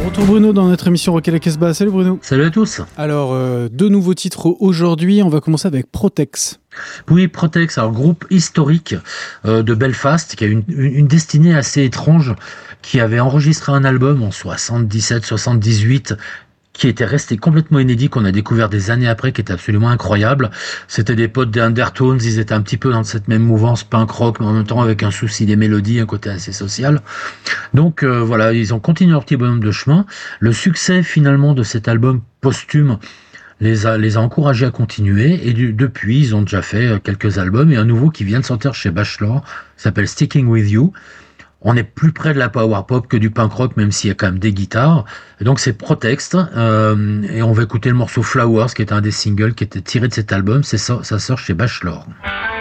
Retour Bruno dans notre émission Rock à la Casbah. Salut Bruno. Salut à tous. Alors, deux nouveaux titres aujourd'hui. On va commencer avec Protex. Oui, Protex, alors groupe historique de Belfast, qui a une destinée assez étrange, qui avait enregistré un album en 77-78, qui était resté complètement inédit, qu'on a découvert des années après, qui était absolument incroyable. C'était des potes des Undertones, ils étaient un petit peu dans cette même mouvance punk rock, mais en même temps avec un souci des mélodies, un côté assez social. Donc voilà, ils ont continué leur petit bonhomme de chemin. Le succès finalement de cet album posthume les a encouragés à continuer, et depuis ils ont déjà fait quelques albums, et un nouveau qui vient de sortir chez Bachelor, s'appelle Sticking With You. On est plus près de la power pop que du punk rock, même s'il y a quand même des guitares. Et donc c'est Protext, et on va écouter le morceau Flowers, qui est un des singles qui était tiré de cet album. Ça sort chez Bachelor.